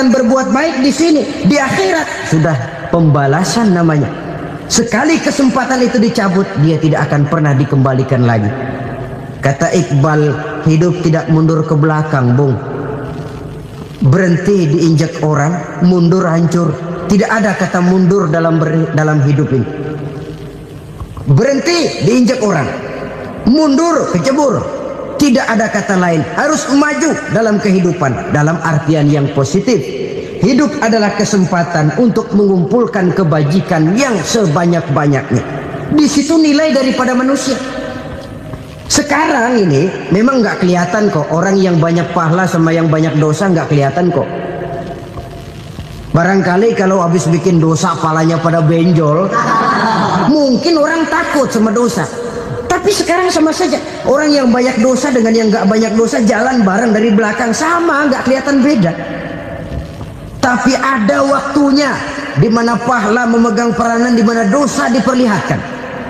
dalam berbuat baik di sini, di akhirat sudah pembalasan namanya. Sekali kesempatan itu dicabut, dia tidak akan pernah dikembalikan lagi. Kata Iqbal, hidup tidak mundur ke belakang, Bung. Berhenti diinjak orang, mundur hancur. Tidak ada kata mundur dalam hidup ini. Berhenti diinjak orang, mundur kecebur. Tidak ada kata lain. Harus maju dalam kehidupan, dalam artian yang positif. Hidup adalah kesempatan untuk mengumpulkan kebajikan yang sebanyak-banyaknya. Di situ nilai daripada manusia. Sekarang ini memang nggak kelihatan kok, orang yang banyak pahala sama yang banyak dosa nggak kelihatan kok. Barangkali kalau habis bikin dosa palanya pada benjol, mungkin orang takut sama dosa. Tapi sekarang sama saja, orang yang banyak dosa dengan yang nggak banyak dosa jalan bareng dari belakang, sama, nggak kelihatan beda. Tapi ada waktunya di mana pahala memegang peranan, di mana dosa diperlihatkan.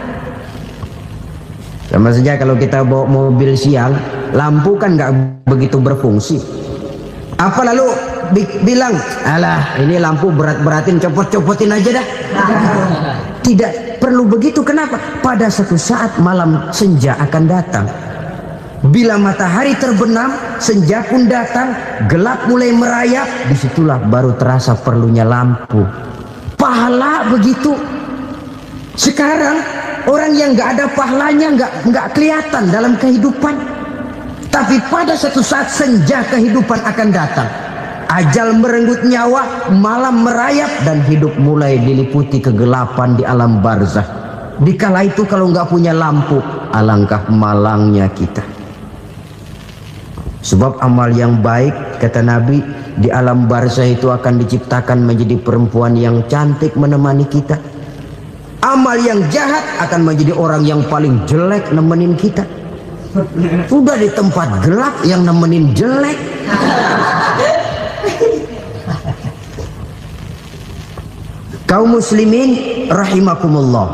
Sama saja kalau kita bawa mobil siang, lampu kan nggak begitu berfungsi. Apa lalu bilang, alah ini lampu berat-beratin, copot-copotin aja dah. Tidak perlu begitu. Kenapa? Pada satu saat malam senja akan datang. Bila matahari terbenam, senja pun datang, gelap mulai merayap, disitulah baru terasa perlunya lampu. Pahala begitu. Sekarang orang yang nggak ada pahalanya nggak kelihatan dalam kehidupan. Tapi pada satu saat senja kehidupan akan datang. Ajal merenggut nyawa, malam merayap, dan hidup mulai diliputi kegelapan di alam barzah. Dikala itu kalau nggak punya lampu, alangkah malangnya kita. Sebab amal yang baik, kata Nabi, di alam barzah itu akan diciptakan menjadi perempuan yang cantik menemani kita. Amal yang jahat akan menjadi orang yang paling jelek nemenin kita. Udah di tempat gelap yang nemenin jelek. Kaum muslimin rahimakumullah.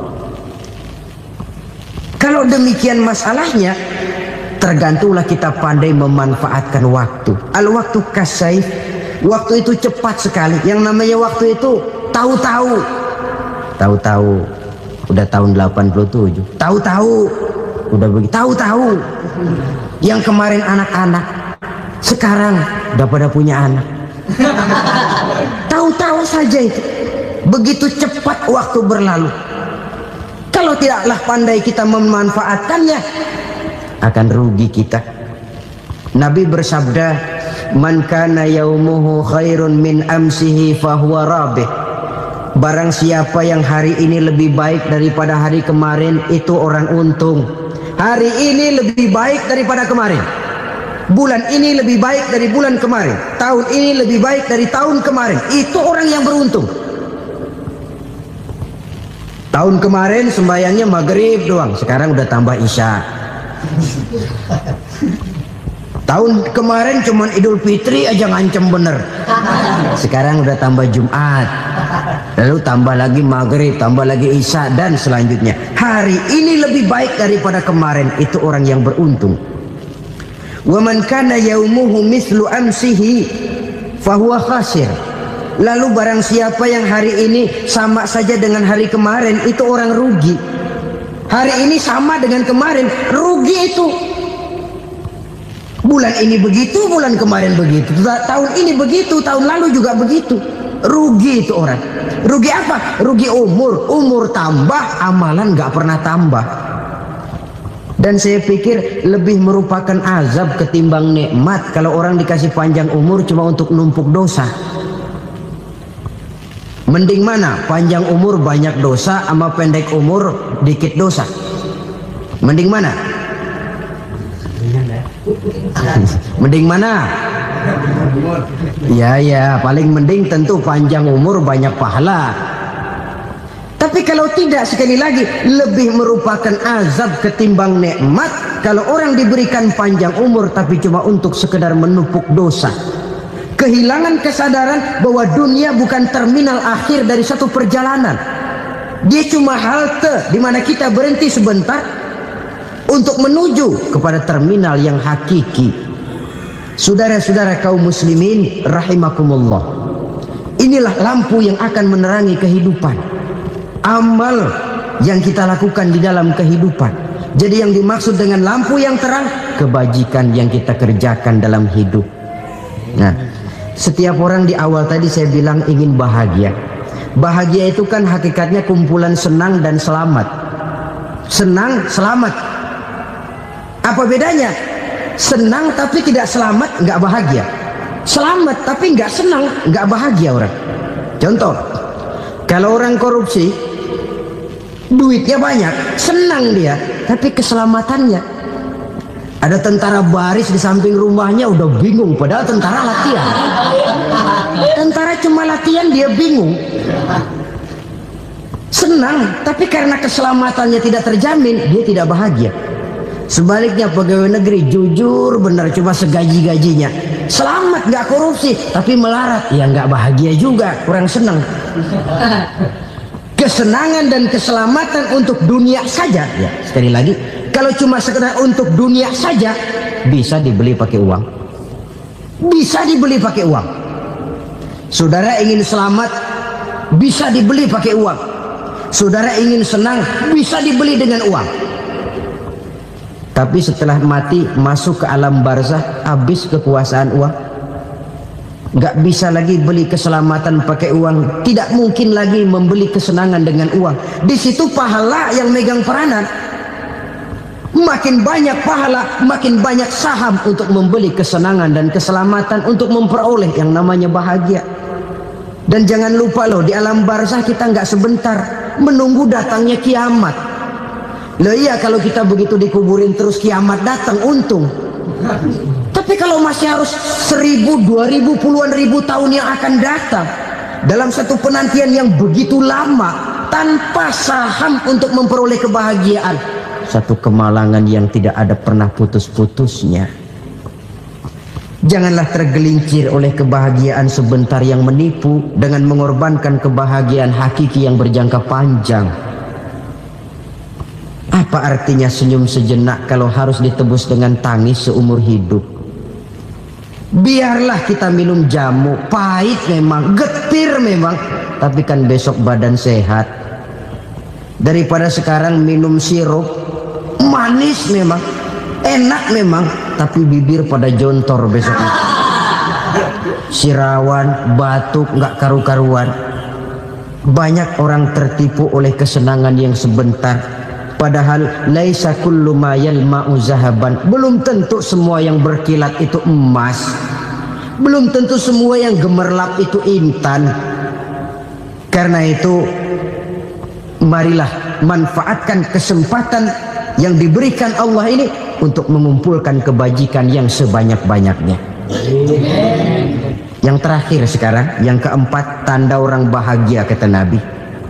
Kalau demikian masalahnya, tergantunglah kita pandai memanfaatkan waktu. Al-waktu kasaif. Waktu itu cepat sekali. Yang namanya waktu itu tahu-tahu. Tahu-tahu. Udah tahun 87. Tahu-tahu. Udah begitu. Tahu-tahu. Yang kemarin anak-anak, sekarang udah pada punya anak. Tahu-tahu saja itu. Begitu cepat waktu berlalu. Kalau tidaklah pandai kita memanfaatkannya, akan rugi kita. Nabi bersabda, man kana yaumuhu khairun min amsihi fahuwa rabih. Barang siapa yang hari ini lebih baik daripada hari kemarin, itu orang untung. Hari ini lebih baik daripada kemarin. Bulan ini lebih baik dari bulan kemarin. Tahun ini lebih baik dari tahun kemarin. Itu orang yang beruntung. Tahun kemarin sembahyangnya maghrib doang, sekarang udah tambah isya. Tahun kemarin cuman Idul Fitri aja ngancem bener, sekarang udah tambah Jumat, lalu tambah lagi maghrib, tambah lagi isya, dan selanjutnya. Hari ini lebih baik daripada kemarin, itu orang yang beruntung. Wa man kana yaumuhu mislu amsihi fahuwa khasir. Lalu barang siapa yang hari ini sama saja dengan hari kemarin, itu orang rugi. Hari ini sama dengan kemarin, rugi itu. Bulan ini begitu, bulan kemarin begitu, tahun ini begitu, tahun lalu juga begitu. Rugi itu orang. Rugi apa? Rugi umur. Umur tambah, amalan gak pernah tambah. Dan saya pikir lebih merupakan azab ketimbang nikmat kalau orang dikasih panjang umur cuma untuk numpuk dosa. Mending mana? Panjang umur banyak dosa sama pendek umur dikit dosa? Mending mana? Mending mana? Ya, paling mending tentu panjang umur banyak pahala. Tapi kalau tidak, sekali lagi, lebih merupakan azab ketimbang nikmat kalau orang diberikan panjang umur tapi cuma untuk sekedar menumpuk dosa. Kehilangan kesadaran bahwa dunia bukan terminal akhir dari satu perjalanan. Dia cuma halte di mana kita berhenti sebentar untuk menuju kepada terminal yang hakiki. Saudara-saudara kaum muslimin rahimakumullah, inilah lampu yang akan menerangi kehidupan, amal yang kita lakukan di dalam kehidupan. Jadi yang dimaksud dengan lampu yang terang, kebajikan yang kita kerjakan dalam hidup. Nah, setiap orang di awal tadi saya bilang ingin bahagia. Bahagia itu kan hakikatnya kumpulan senang dan selamat. Senang, selamat. Apa bedanya? Senang tapi tidak selamat, nggak bahagia. Selamat tapi nggak senang, nggak bahagia orang. Contoh, kalau orang korupsi, duitnya banyak, senang dia, tapi keselamatannya. Ada tentara baris di samping rumahnya udah bingung, padahal tentara latihan. Tentara cuma latihan, dia bingung. Senang, tapi karena keselamatannya tidak terjamin, dia tidak bahagia. Sebaliknya pegawai negeri jujur benar, cuma segaji-gajinya, selamat nggak korupsi, tapi melarat, ya nggak bahagia juga, kurang senang. Kesenangan dan keselamatan untuk dunia saja, ya sekali lagi, kalau cuma sekedar untuk dunia saja, bisa dibeli pakai uang, bisa dibeli pakai uang. Saudara ingin selamat, bisa dibeli pakai uang. Saudara ingin senang, bisa dibeli dengan uang. Tapi setelah mati masuk ke alam barzah, habis kekuasaan uang. Nggak bisa lagi beli keselamatan pakai uang, tidak mungkin lagi membeli kesenangan dengan uang. Di situ pahala yang megang peranan. Makin banyak pahala, makin banyak saham untuk membeli kesenangan dan keselamatan, untuk memperoleh yang namanya bahagia. Dan jangan lupa loh, di alam barzah kita nggak sebentar, menunggu datangnya kiamat. Loh iya, kalau kita begitu dikuburin terus kiamat datang, untung. Tapi kalau masih harus 1000, 2000, puluhan ribu tahun yang akan datang, dalam satu penantian yang begitu lama, tanpa saham untuk memperoleh kebahagiaan, satu kemalangan yang tidak ada pernah putus-putusnya. Janganlah tergelincir oleh kebahagiaan sebentar yang menipu dengan mengorbankan kebahagiaan hakiki yang berjangka panjang. Apa artinya senyum sejenak kalau harus ditebus dengan tangis seumur hidup? Biarlah kita minum jamu, pahit memang, getir memang, tapi kan besok badan sehat. Daripada sekarang minum sirup, manis memang, enak memang, tapi bibir pada jontor besoknya. Sirawan, batuk, nggak karu-karuan. Banyak orang tertipu oleh kesenangan yang sebentar. Padahal laisa kullu ma yalma'u zahaban. Belum tentu semua yang berkilat itu emas. Belum tentu semua yang gemerlap itu intan. Karena itu, marilah manfaatkan kesempatan yang diberikan Allah ini untuk mengumpulkan kebajikan yang sebanyak-banyaknya. Yang terakhir sekarang, yang keempat, tanda orang bahagia kata Nabi.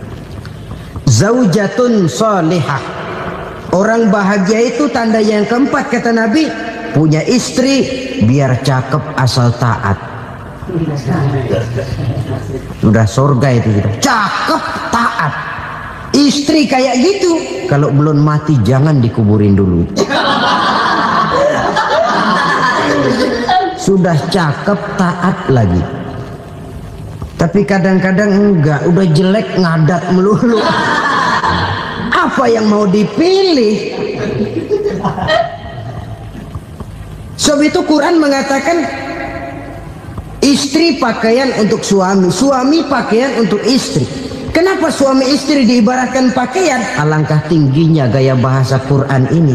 Zaujatun salihah. Orang bahagia itu tanda yang keempat kata Nabi, punya istri biar cakep asal taat. Sudah surga itu gitu. Cakep taat. Istri kayak gitu, kalau belum mati jangan dikuburin dulu. Sudah cakep taat lagi. Tapi kadang-kadang enggak, udah jelek ngadat melulu. Apa yang mau dipilih? Sebab itu Quran mengatakan istri pakaian untuk suami, suami pakaian untuk istri. Kenapa suami istri diibaratkan pakaian? Alangkah tingginya gaya bahasa Quran ini.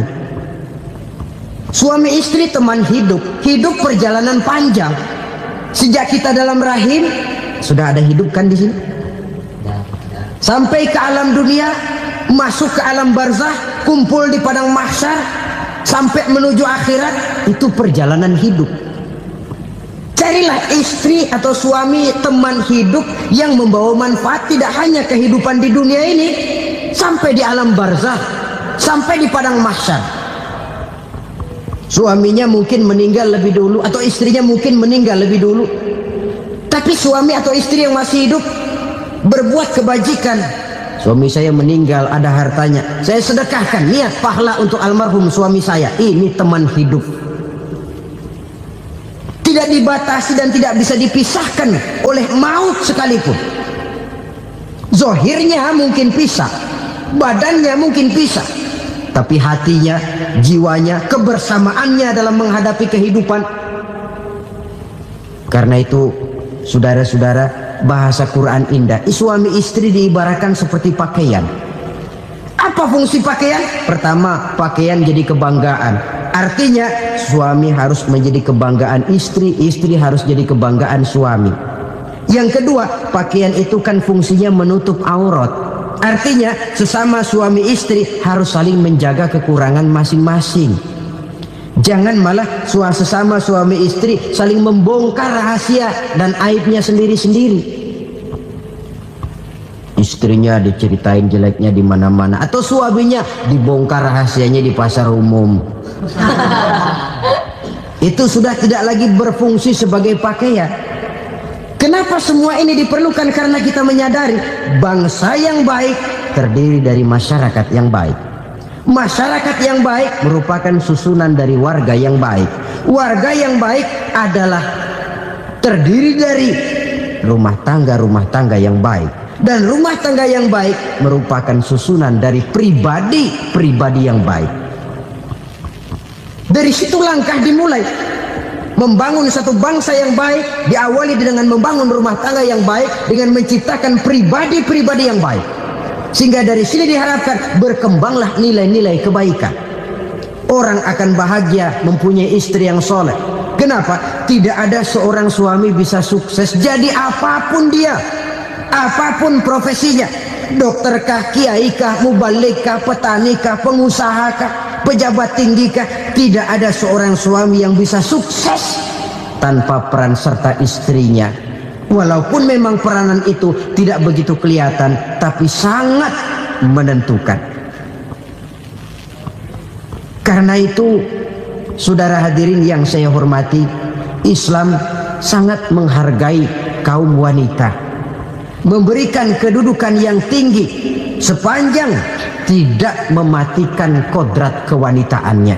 Suami istri teman hidup, hidup perjalanan panjang. Sejak kita dalam rahim sudah ada hidup kan di sini. Sampai ke alam dunia, masuk ke alam barzah, kumpul di padang mahsyar, sampai menuju akhirat, itu perjalanan hidup. Carilah istri atau suami, teman hidup yang membawa manfaat tidak hanya kehidupan di dunia ini, sampai di alam barzah, sampai di padang mahsyar. Suaminya mungkin meninggal lebih dulu, atau istrinya mungkin meninggal lebih dulu, tapi suami atau istri yang masih hidup berbuat kebajikan. Suami saya meninggal, ada hartanya, saya sedekahkan, niat pahala untuk almarhum suami saya. Ini teman hidup. tidak dibatasi dan tidak bisa dipisahkan oleh maut sekalipun. Zohirnya mungkin pisah, badannya mungkin pisah, tapi hatinya, jiwanya, kebersamaannya dalam menghadapi kehidupan. Karena itu, saudara-saudara, bahasa Quran indah. Suami istri diibaratkan seperti pakaian. Apa fungsi pakaian? Pertama, pakaian jadi kebanggaan. Artinya, suami harus menjadi kebanggaan istri, istri harus jadi kebanggaan suami. Yang kedua, pakaian itu kan fungsinya menutup aurat. Artinya, sesama suami istri harus saling menjaga kekurangan masing-masing. Jangan malah sesama suami istri saling membongkar rahasia dan aibnya sendiri-sendiri. Istrinya diceritain jeleknya di mana-mana, atau suaminya dibongkar rahasianya di pasar umum. Itu sudah tidak lagi berfungsi sebagai pakaian. Kenapa semua ini diperlukan? Karena kita menyadari bangsa yang baik terdiri dari masyarakat yang baik. Masyarakat yang baik merupakan susunan dari warga yang baik. Warga yang baik adalah terdiri dari rumah tangga yang baik. Dan rumah tangga yang baik merupakan susunan dari pribadi yang baik. Dari situ langkah dimulai. Membangun satu bangsa yang baik diawali dengan membangun rumah tangga yang baik, dengan menciptakan pribadi-pribadi yang baik. Sehingga dari sini diharapkan berkembanglah nilai-nilai kebaikan. Orang akan bahagia mempunyai istri yang soleh. Kenapa? Tidak ada seorang suami bisa sukses jadi apapun dia, apapun profesinya, dokterkah, kiaikah, mubalikah, petanikah, pengusahakah, pejabat tinggikah, tidak ada seorang suami yang bisa sukses tanpa peran serta istrinya. Walaupun memang peranan itu tidak begitu kelihatan, tapi sangat menentukan. Karena itu, saudara hadirin yang saya hormati, Islam sangat menghargai kaum wanita, memberikan kedudukan yang tinggi sepanjang tidak mematikan kodrat kewanitaannya.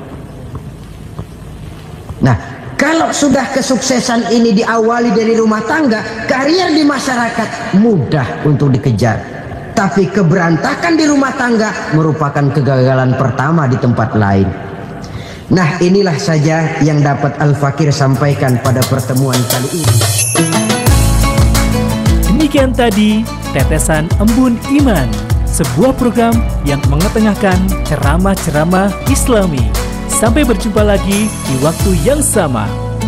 Nah, kalau sudah kesuksesan ini diawali dari rumah tangga, karier di masyarakat mudah untuk dikejar. Tapi keberantakan di rumah tangga merupakan kegagalan pertama di tempat lain. Nah, inilah saja yang dapat Al-Fakir sampaikan pada pertemuan kali ini. Demikian tadi Tetesan Embun Iman, sebuah program yang mengetengahkan ceramah-ceramah Islami. Sampai berjumpa lagi di waktu yang sama.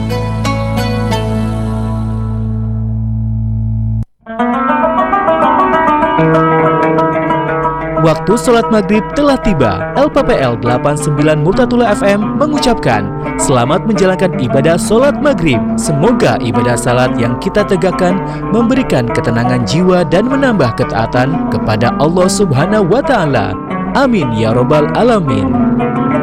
Waktu sholat maghrib telah tiba. LPPL 89 Murtatullah FM mengucapkan selamat menjalankan ibadah sholat maghrib. Semoga ibadah salat yang kita tegakkan memberikan ketenangan jiwa dan menambah ketaatan kepada Allah Subhanahu wa Ta'ala. Amin ya Rabbal Alamin.